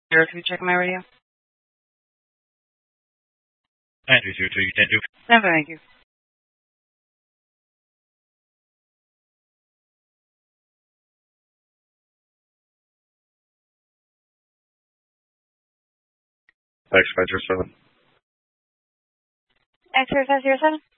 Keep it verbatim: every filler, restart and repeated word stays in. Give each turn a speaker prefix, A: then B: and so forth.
A: Zero, can you check my radio?
B: Andrew zero two, you can do.
A: No, thank you.
B: X five zero seven.
C: X five zero seven.